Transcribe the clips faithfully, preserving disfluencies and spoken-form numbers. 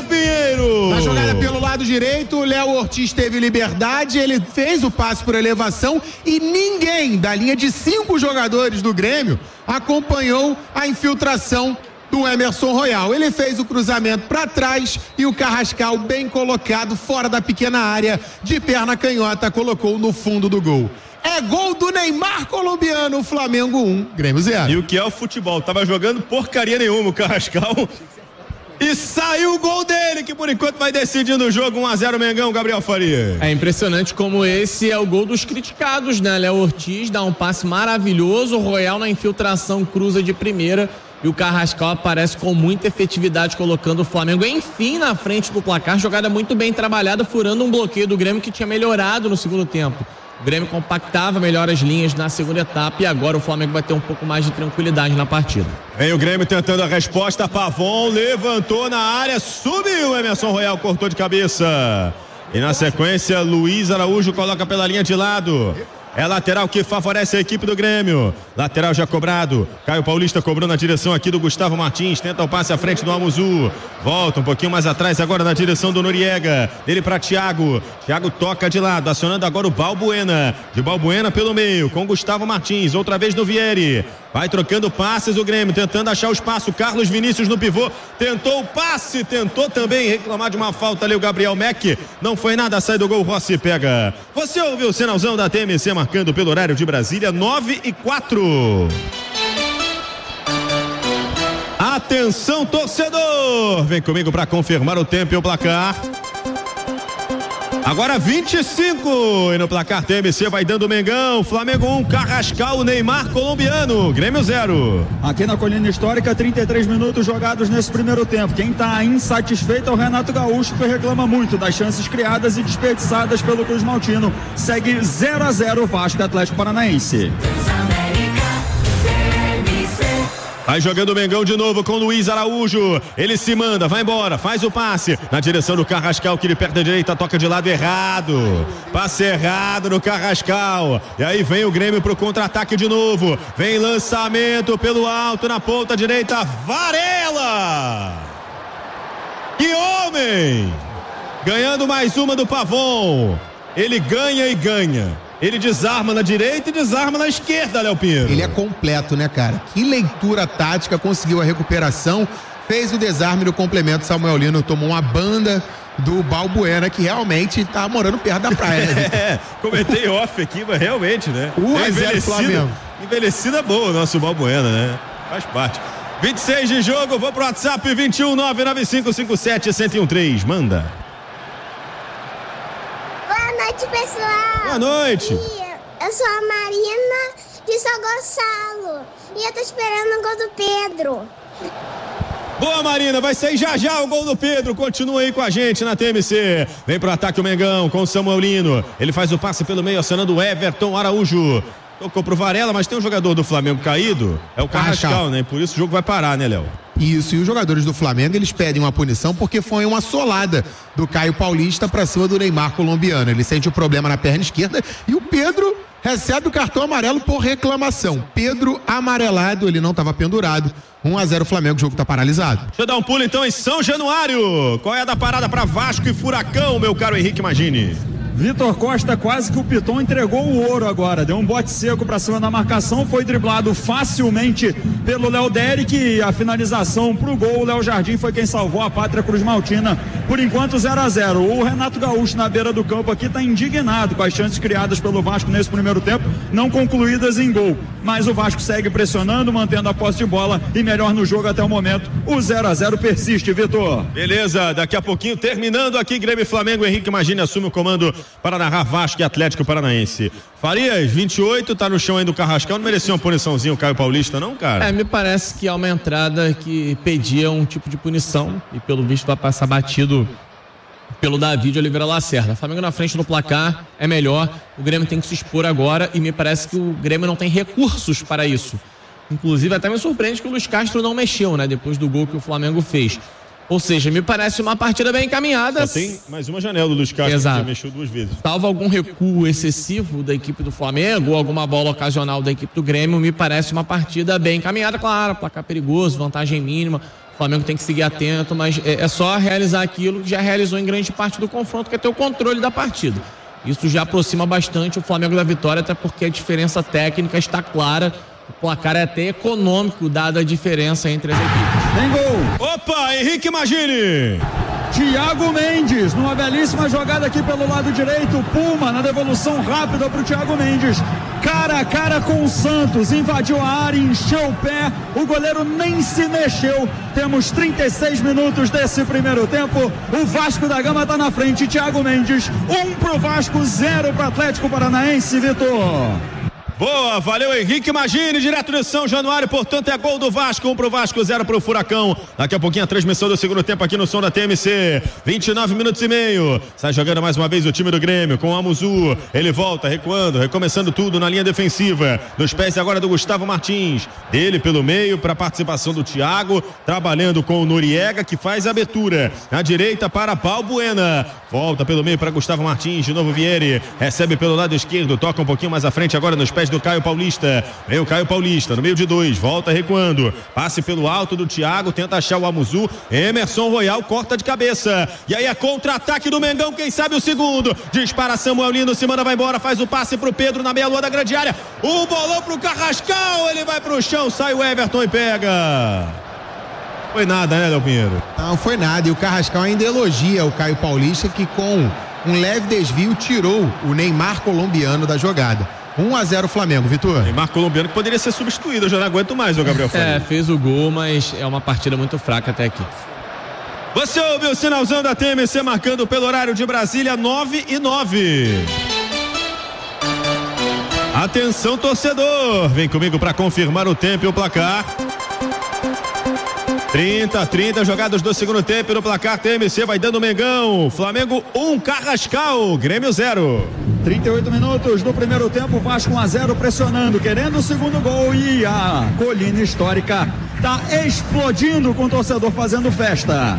Léo Pinheiro. Na jogada pelo lado direito, o Léo Ortiz teve liberdade, ele fez o passe por elevação e ninguém da linha de cinco jogadores do Grêmio acompanhou a infiltração do Emerson Royal. Ele fez o cruzamento para trás e o Carrascal, bem colocado fora da pequena área, de perna canhota, colocou no fundo do gol. É gol do Neymar colombiano, Flamengo um, Grêmio zero. E o que é o futebol? Tava jogando porcaria nenhuma o Carrascal e saiu o gol dele, que por enquanto vai decidindo o jogo. Um a zero Mengão, Gabriel Faria. É impressionante como esse é o gol dos criticados, né? Léo Ortiz dá um passe maravilhoso, o Royal na infiltração cruza de primeira e o Carrascal aparece com muita efetividade, colocando o Flamengo enfim na frente do placar. Jogada muito bem trabalhada, furando um bloqueio do Grêmio que tinha melhorado no segundo tempo. O Grêmio compactava melhor as linhas na segunda etapa e agora o Flamengo vai ter um pouco mais de tranquilidade na partida. Vem o Grêmio tentando a resposta, Pavon levantou na área, subiu, Emerson Royal cortou de cabeça. E na sequência, Luiz Araújo coloca pela linha de lado. É lateral que favorece a equipe do Grêmio. Lateral já cobrado. Caio Paulista cobrou na direção aqui do Gustavo Martins. Tenta o passe à frente do Almuzu. Volta um pouquinho mais atrás agora na direção do Noriega. Dele para Thiago. Thiago toca de lado. Acionando agora o Balbuena. De Balbuena pelo meio com Gustavo Martins. Outra vez no Vieri. Vai trocando passes o Grêmio. Tentando achar o espaço. Carlos Vinícius no pivô. Tentou o passe. Tentou também reclamar de uma falta ali o Gabriel Meck. Não foi nada. Sai do gol. Rossi pega. Você ouviu o sinalzão da T M C marcando pelo horário de Brasília, nove e quatro. Atenção, torcedor! Vem comigo para confirmar o tempo e o placar. Agora vinte e cinco. E no placar T M C vai dando o Mengão. Flamengo um, Carrascal, Neymar colombiano. Grêmio zero. Aqui na Colina Histórica, trinta e três minutos jogados nesse primeiro tempo. Quem está insatisfeito é o Renato Gaúcho, que reclama muito das chances criadas e desperdiçadas pelo Cruz Maltino. Segue zero a zero o Vasco Atlético Paranaense. Vai jogando o Mengão de novo com Luiz Araújo. Ele se manda, vai embora, faz o passe na direção do Carrascal, que ele perde a direita, toca de lado errado. Passe errado no Carrascal. E aí vem o Grêmio pro contra-ataque de novo. Vem lançamento pelo alto na ponta direita. Varela! Que homem! Ganhando mais uma do Pavon. Ele ganha e ganha. Ele desarma na direita e desarma na esquerda, Léo Pinheiro. Ele é completo, né, cara? Que leitura tática, conseguiu a recuperação, fez o desarme no complemento. Samuel Lino tomou uma banda do Balbuena, que realmente tá morando perto da praia, né? É, comentei off aqui, mas realmente, né? um a zero Flamengo. Envelhecida boa o nosso Balbuena, né? Faz parte. vinte e seis de jogo, vou pro WhatsApp vinte e um, nove nove cinco cinco sete, zero um três, manda. Boa noite, pessoal. Boa noite. Eu sou a Marina de São Gonçalo e eu tô esperando o gol do Pedro. Boa, Marina, vai sair já já o gol do Pedro. Continua aí com a gente na T M C. Vem pro ataque o Mengão com o Samuel Lino. Ele faz o passe pelo meio, acionando o Everton Araújo. Tocou pro Varela, mas tem um jogador do Flamengo caído. É o Carrascal, né? Por isso o jogo vai parar, né, Léo? Isso, e os jogadores do Flamengo, eles pedem uma punição porque foi uma solada do Caio Paulista pra cima do Neymar colombiano. Ele sente o problema na perna esquerda e o Pedro recebe o cartão amarelo por reclamação. Pedro amarelado, ele não estava pendurado. um a zero Flamengo, o jogo tá paralisado. Deixa eu dar um pulo então em São Januário. Qual é a da parada para Vasco e Furacão, meu caro Henrique Magini? Vitor Costa quase que o Piton entregou o ouro agora, deu um bote seco para cima da marcação, foi driblado facilmente pelo Léo Derek e a finalização pro gol, o Léo Jardim foi quem salvou a Pátria Cruz Maltina, por enquanto zero a zero. O Renato Gaúcho na beira do campo aqui tá indignado com as chances criadas pelo Vasco nesse primeiro tempo, não concluídas em gol, mas o Vasco segue pressionando, mantendo a posse de bola e melhor no jogo até o momento, o zero a zero persiste, Vitor. Beleza, daqui a pouquinho terminando aqui Grêmio e Flamengo, Henrique Magini assume o comando para narrar Vasco e Atlético Paranaense. Farias, vinte e oito, tá no chão aí do Carrascal, não merecia uma puniçãozinha o Caio Paulista, não, cara? É, me parece que é uma entrada que pedia um tipo de punição e pelo visto vai passar batido pelo Davi de Oliveira Lacerda. Flamengo na frente no placar é melhor, o Grêmio tem que se expor agora e me parece que o Grêmio não tem recursos para isso. Inclusive até me surpreende que o Luiz Castro não mexeu, né, depois do gol que o Flamengo fez. Ou seja, me parece uma partida bem encaminhada. Só tem mais uma janela do Luiz Castro, Exato. Que mexeu duas vezes. Talvez algum recuo excessivo da equipe do Flamengo ou alguma bola ocasional da equipe do Grêmio, me parece uma partida bem encaminhada, claro, placar perigoso, vantagem mínima. O O Flamengo tem que seguir atento, mas é, é só realizar aquilo que já realizou em grande parte do confronto, que é ter o controle da partida. Isso já aproxima bastante o Flamengo da vitória, até porque a diferença técnica está clara. O placar é até econômico, dada a diferença entre as equipes. Tem gol! Opa, Henrique Magini! Thiago Mendes, numa belíssima jogada aqui pelo lado direito, Puma na devolução rápida para o Thiago Mendes, cara a cara com o Santos, invadiu a área, encheu o pé, o goleiro nem se mexeu. Temos trinta e seis minutos desse primeiro tempo, o Vasco da Gama está na frente, Thiago Mendes, um pro Vasco, zero para Atlético Paranaense, Vitor. Boa, valeu Henrique Magini, direto de São Januário, portanto é gol do Vasco, um pro Vasco, zero pro Furacão. Daqui a pouquinho a transmissão do segundo tempo aqui no som da T M C, vinte e nove minutos e meio, sai jogando mais uma vez o time do Grêmio com o Amuzu, ele volta recuando, recomeçando tudo na linha defensiva, nos pés agora do Gustavo Martins, dele pelo meio para a participação do Thiago, trabalhando com o Noriega que faz a abertura, na direita para Balbuena, volta pelo meio para Gustavo Martins, de novo Vieri, recebe pelo lado esquerdo, toca um pouquinho mais à frente agora nos pés do Caio Paulista, vem o Caio Paulista no meio de dois, volta recuando, passe pelo alto do Thiago, tenta achar o Amuzu, Emerson Royal corta de cabeça, e aí é contra-ataque do Mengão, quem sabe o segundo, dispara Samuel Lino, se manda, vai embora, faz o passe pro Pedro na meia-lua da grande área, o bolão pro Carrascal, ele vai pro chão, sai o Everton e pega. Foi nada, né, Léo Pinheiro? Não foi nada, e o Carrascal ainda elogia o Caio Paulista, que com um leve desvio tirou o Neymar colombiano da jogada. um a zero Flamengo, Vitor. Neymar colombiano que poderia ser substituído, eu já não aguento mais o Gabriel Flamengo. É, fez o gol, mas é uma partida muito fraca até aqui. Você ouviu o sinalzão da T M C marcando pelo horário de Brasília, nove e nove. Atenção, torcedor, vem comigo para confirmar o tempo e o placar. trinta a trinta, jogados do segundo tempo no placar, T M C vai dando Mengão, Flamengo um, Carrascal, Grêmio zero. trinta e oito minutos do primeiro tempo, Vasco um a zero pressionando, querendo o segundo gol, e a colina histórica tá explodindo com o torcedor fazendo festa.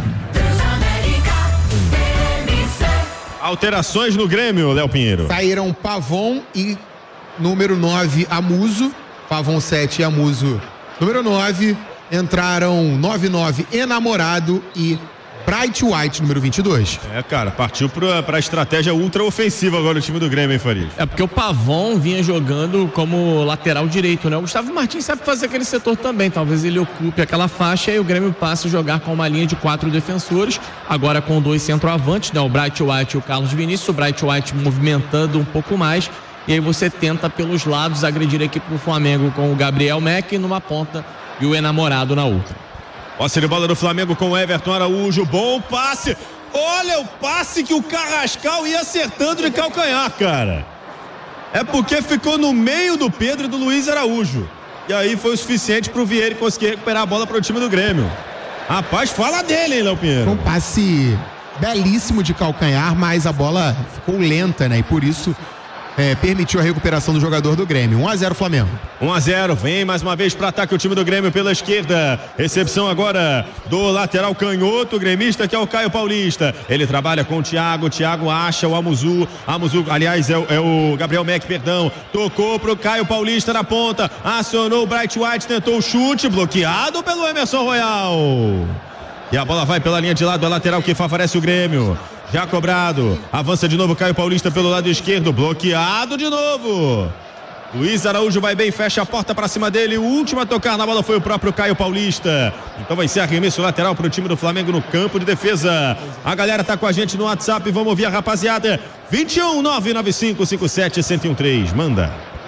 Alterações no Grêmio, Léo Pinheiro. Saíram Pavon e número nove, Amuso, Pavon sete e Amuso número nove, entraram nove nove, Enamorado e Bright White, número vinte e dois. É, cara, partiu pra, pra estratégia ultra ofensiva agora o time do Grêmio, hein, Farid? É porque o Pavon vinha jogando como lateral direito, né? O Gustavo Martins sabe fazer aquele setor também, talvez ele ocupe aquela faixa e o Grêmio passe a jogar com uma linha de quatro defensores, agora com dois centroavantes, né? O Bright White e o Carlos Vinícius, o Bright White movimentando um pouco mais, e aí você tenta pelos lados agredir a equipe do Flamengo com o Gabriel Mack numa ponta e o Enamorado na outra. Posse de bola do Flamengo com o Everton Araújo, bom passe, olha o passe que o Carrascal ia acertando de calcanhar, cara, é porque ficou no meio do Pedro e do Luiz Araújo, e aí foi o suficiente pro Vieira conseguir recuperar a bola pro time do Grêmio. Rapaz, fala dele, hein, Léo Pinheiro? Foi um passe belíssimo de calcanhar, mas a bola ficou lenta, né, e por isso É, permitiu a recuperação do jogador do Grêmio. um a zero Flamengo. um a zero, vem mais uma vez para ataque o time do Grêmio pela esquerda. Recepção agora do lateral canhoto gremista, que é o Caio Paulista. Ele trabalha com o Thiago, Thiago acha o Amuzu. Amuzu, aliás, é o, é o Gabriel Mack, perdão. Tocou pro Caio Paulista na ponta. Acionou o Bright White, tentou o chute, bloqueado pelo Emerson Royal. E a bola vai pela linha de lado, a lateral que favorece o Grêmio. Já cobrado, avança de novo Caio Paulista pelo lado esquerdo, bloqueado de novo. Luiz Araújo vai bem, fecha a porta para cima dele, o último a tocar na bola foi o próprio Caio Paulista. Então vai ser arremesso lateral para o time do Flamengo no campo de defesa. A galera tá com a gente no WhatsApp, vamos ouvir a rapaziada. vinte e um, nove nove cinco, cinco sete, um zero um três, manda.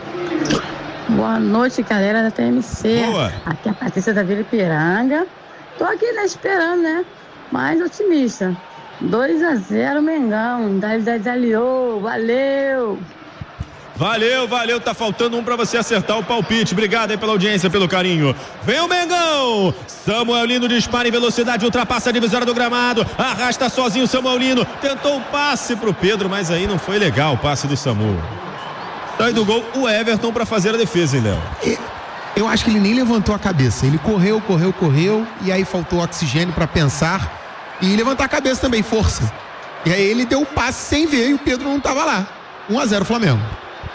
Boa noite, galera da T M C. Boa. Aqui é a Patrícia da Vila Ipiranga. Tô aqui, né, esperando, né, mais otimista. dois a zero Mengão, David aliou, valeu! Valeu, valeu, tá faltando um pra você acertar o palpite, obrigado aí pela audiência, pelo carinho. Vem o Mengão, Samuel Lino dispara em velocidade, ultrapassa a divisória do gramado, arrasta sozinho o Samuel Lino, tentou um passe pro Pedro, mas aí não foi legal o passe do Samu. Sai do gol o Everton pra fazer a defesa, hein, Léo? Eu acho que ele nem levantou a cabeça, ele correu, correu, correu, e aí faltou oxigênio pra pensar e levantar a cabeça também, força. E aí ele deu o passe sem ver e o Pedro não estava lá. um a zero Flamengo.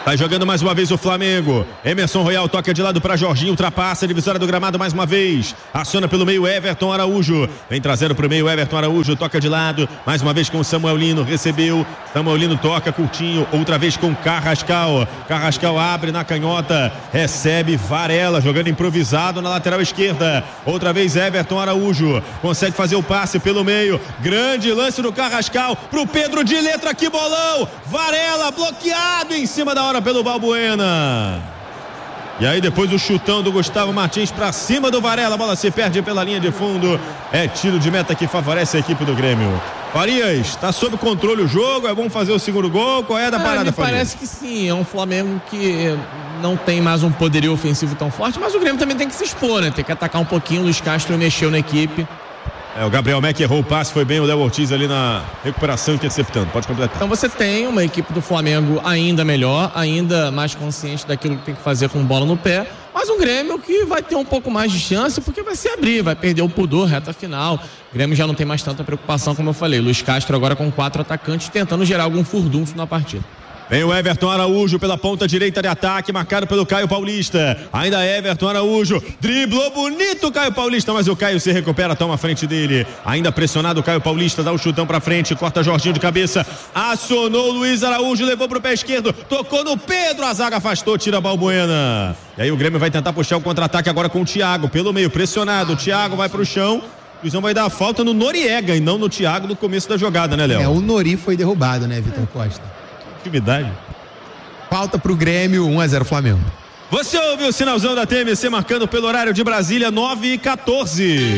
Vai jogando mais uma vez o Flamengo. Emerson Royal toca de lado para Jorginho, ultrapassa a divisória do gramado mais uma vez. Aciona pelo meio Everton Araújo. Vem trazendo para o meio Everton Araújo, toca de lado. Mais uma vez com o Samuel Lino, recebeu. Samuel Lino toca curtinho, outra vez com Carrascal. Carrascal abre na canhota, recebe Varela, jogando improvisado na lateral esquerda. Outra vez Everton Araújo, consegue fazer o passe pelo meio. Grande lance do Carrascal pro Pedro de letra, que bolão. Varela bloqueado em cima da hora pelo Balbuena. E aí depois o chutão do Gustavo Martins pra cima do Varela, a bola se perde pela linha de fundo. É tiro de meta que favorece a equipe do Grêmio. Farias, tá sob controle o jogo, é bom fazer o segundo gol, qual é a da parada, me Farias? Parece que sim, é um Flamengo que não tem mais um poderio ofensivo tão forte, mas o Grêmio também tem que se expor, né? Tem que atacar um pouquinho. O Luiz Castro mexeu na equipe. É, o Gabriel Mack errou o passe, foi bem o Léo Ortiz ali na recuperação, interceptando. Pode completar. Então você tem uma equipe do Flamengo ainda melhor, ainda mais consciente daquilo que tem que fazer com bola no pé, mas um Grêmio que vai ter um pouco mais de chance porque vai se abrir, vai perder o pudor, reta final. O Grêmio já não tem mais tanta preocupação, como eu falei. Luiz Castro agora com quatro atacantes tentando gerar algum furdunço na partida. Vem o Everton Araújo pela ponta direita de ataque, marcado pelo Caio Paulista. Ainda Everton Araújo, driblou bonito o Caio Paulista, mas o Caio se recupera, toma a frente dele. Ainda pressionado o Caio Paulista, dá o um chutão pra frente, corta Jorginho de cabeça, acionou o Luiz Araújo, levou pro pé esquerdo, tocou no Pedro, a zaga afastou, tira a Balbuena. E aí o Grêmio vai tentar puxar o contra-ataque agora com o Thiago, pelo meio, pressionado, o Thiago vai pro chão. O Luizão vai dar a falta no Noriega e não no Thiago no começo da jogada, né, Léo? É, o Nori foi derrubado, né, Vitor Costa? Intimidade. Falta pro Grêmio, um a zero Flamengo. Você ouviu o sinalzão da T M C marcando pelo horário de Brasília, nove e quatorze.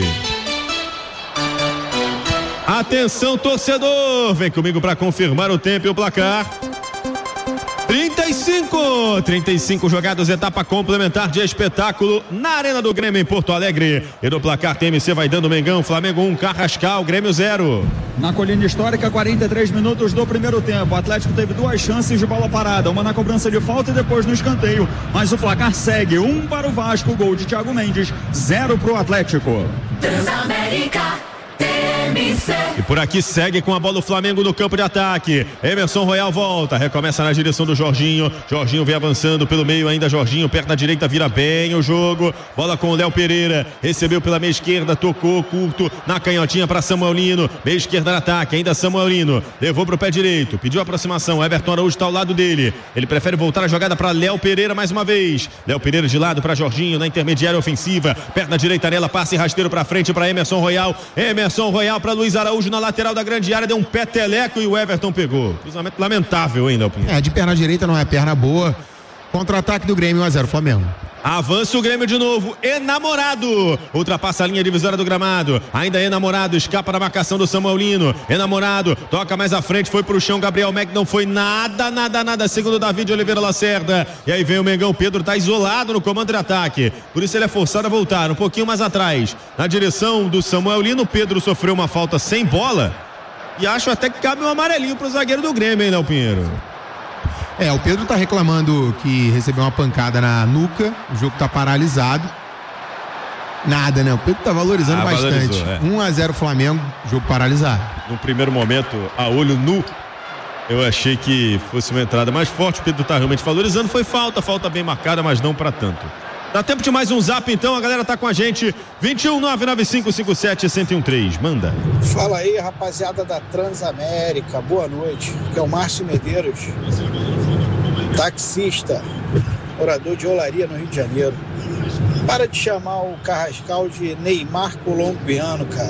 Atenção, torcedor, vem comigo para confirmar o tempo e o placar. trinta e cinco, trinta e cinco jogadas, etapa complementar de espetáculo na Arena do Grêmio em Porto Alegre. E no placar T M C vai dando Mengão, Flamengo um, Carrascal, Grêmio zero. Na colina histórica, quarenta e três minutos do primeiro tempo. O Atlético teve duas chances de bola parada, uma na cobrança de falta e depois no escanteio. Mas o placar segue, um para o Vasco, gol de Thiago Mendes, zero para o Atlético. Transamérica. E por aqui segue com a bola o Flamengo no campo de ataque. Emerson Royal volta, recomeça na direção do Jorginho. Jorginho vem avançando pelo meio, ainda Jorginho, perto da direita, vira bem o jogo. Bola com o Léo Pereira, recebeu pela meia esquerda, tocou curto na canhotinha para Samuel Lino. Meia esquerda no ataque, ainda Samuel Lino, levou pro pé direito, pediu aproximação. Everton Araújo está ao lado dele. Ele prefere voltar a jogada para Léo Pereira mais uma vez. Léo Pereira de lado para Jorginho na intermediária ofensiva. Perna direita nela, passe rasteiro para frente para Emerson Royal. Emerson Royal para Luiz Araújo na lateral da grande área, deu um peteleco e o Everton pegou. Cruzamento lamentável ainda. É, de perna direita não é perna boa. Contra-ataque do Grêmio, um a zero Flamengo. Avança o Grêmio de novo, Enamorado, ultrapassa a linha divisória do gramado, ainda Enamorado, escapa da marcação do Samuel Lino. Enamorado, toca mais à frente, foi pro chão, Gabriel Mack não foi nada, nada, nada, segundo David Oliveira Lacerda. E aí vem o Mengão, Pedro tá isolado no comando de ataque, por isso ele é forçado a voltar um pouquinho mais atrás, na direção do Samuel Lino. Pedro sofreu uma falta sem bola e acho até que cabe um amarelinho pro zagueiro do Grêmio, hein, Léo Pinheiro? É, o Pedro tá reclamando que recebeu uma pancada na nuca, o jogo tá paralisado. Nada, né? O Pedro tá valorizando ah, bastante. É. um a zero Flamengo, jogo paralisado. No primeiro momento, a olho nu, eu achei que fosse uma entrada mais forte. O Pedro tá realmente valorizando. Foi falta, falta bem marcada, mas não para tanto. Dá tempo de mais um zap, então. A galera tá com a gente. vinte e um, nove nove cinco cinco sete, um zero um três. Manda. Fala aí, rapaziada da Transamérica. Boa noite. Aqui é o Márcio Medeiros, taxista, morador de Olaria, no Rio de Janeiro. Para de chamar o Carrascal de Neymar colombiano, cara.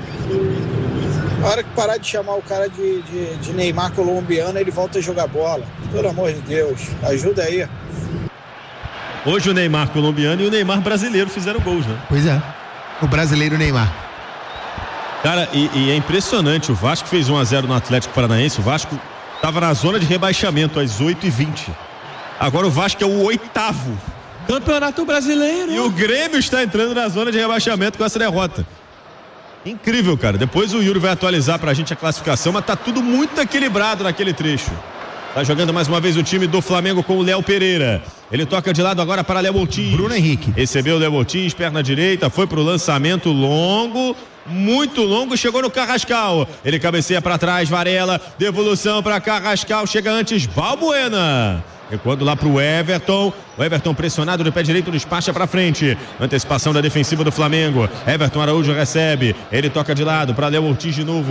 A hora que parar de chamar o cara de, de, de Neymar colombiano, ele volta a jogar bola. Pelo amor de Deus, ajuda aí. Hoje o Neymar colombiano e o Neymar brasileiro fizeram gols, né? Pois é, o brasileiro Neymar. Cara, e, e é impressionante, o Vasco fez um a zero no Atlético Paranaense. O Vasco estava na zona de rebaixamento às oito e vinte. Agora o Vasco é o oitavo. Campeonato Brasileiro. E o Grêmio está entrando na zona de rebaixamento com essa derrota. Incrível, cara. Depois o Yuri vai atualizar pra gente a classificação, mas tá tudo muito equilibrado naquele trecho. Tá jogando mais uma vez o time do Flamengo com o Léo Pereira. Ele toca de lado agora para Léo Ortiz. Bruno Henrique. Recebeu o Léo Ortiz, perna direita, foi pro lançamento longo, muito longo, chegou no Carrascal. Ele cabeceia para trás, Varela, devolução para Carrascal, chega antes Balbuena. Recuando lá pro Everton. O Everton pressionado do pé direito, despacha pra frente. Antecipação da defensiva do Flamengo. Everton Araújo recebe. Ele toca de lado para Léo Ortiz de novo.